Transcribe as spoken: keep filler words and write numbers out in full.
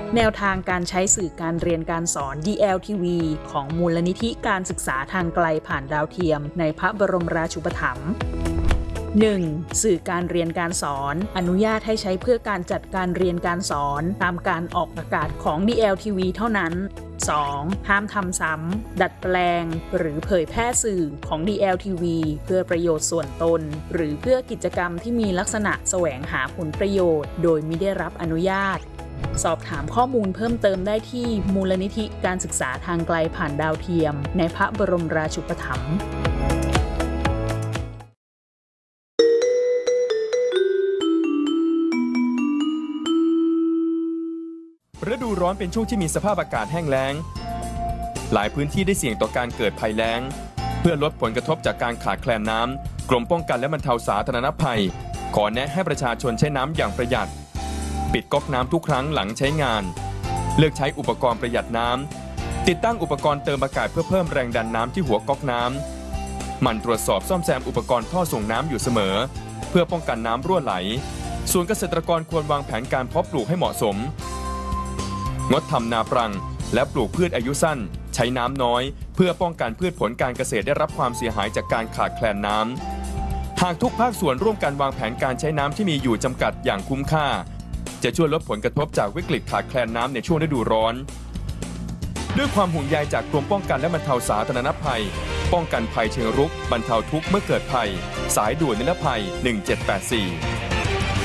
แนวทางการใช้สื่อการเรียนการสอน ดี แอล ที วี ของมูลนิธิการศึกษาทางไกลผ่านดาวเทียมในพระบรมราชูปถัมภ์ หนึ่ง. สื่อการเรียนการสอนอนุญาตให้ใช้เพื่อการจัดการเรียนการสอนตามการออกอากาศของ ดี แอล ที วี เท่านั้น สอง. ห้ามทำซ้ำดัดแปลงหรือเผยแพร่สื่อของ ดี แอล ที วี เพื่อประโยชน์ส่วนตนหรือเพื่อกิจกรรมที่มีลักษณะแสวงหาผลประโยชน์โดยมิได้รับอนุญาตสอบถามข้อมูลเพิ่มเติมได้ที่มูลนิธิการศึกษาทางไกลผ่านดาวเทียมในพระบรมราชูปถัมภ์ฤดูร้อนเป็นช่วงที่มีสภาพอากาศแห้งแล้งหลายพื้นที่ได้เสี่ยงต่อการเกิดภัยแล้งเพื่อลดผลกระทบจากการขาดแคลนน้ำกรมป้องกันและบรรเทาสาธารณภัยขอแนะให้ประชาชนใช้น้ำอย่างประหยัดปิดก๊อกน้ำทุกครั้งหลังใช้งานเลือกใช้อุปกรณ์ประหยัดน้ำติดตั้งอุปกรณ์เติมอากาศเพื่อเพิ่มแรงดันน้ำที่หัวก๊อกน้ำหมั่นตรวจสอบซ่อมแซมอุปกรณ์ท่อส่งน้ำอยู่เสมอเพื่อป้องกันน้ำรั่วไหลส่วนเกษตรกรควรวางแผนการเพาะปลูกให้เหมาะสมงดทำนาปรังและปลูกพืชอายุสั้นใช้น้ำน้อยเพื่อป้องกันพืชผลการเกษตรได้รับความเสียหายจากการขาดแคลนน้ำหากทุกภาคส่วนร่วมกันวางแผนการใช้น้ำที่มีอยู่จำกัดอย่างคุ้มค่าจะช่วยลดผลกระทบจากวิกฤตขาดแคลนน้ำในช่วงฤดูร้อนด้วยความห่วงใยจากกรมป้องกันและบรรเทาสาธารณภัยป้องกันภัยเชิงรุกบรรเทาทุกข์เมื่อเกิดภัยสายด่วนนิรภัยหนึ่งเจ็ดแปดสี่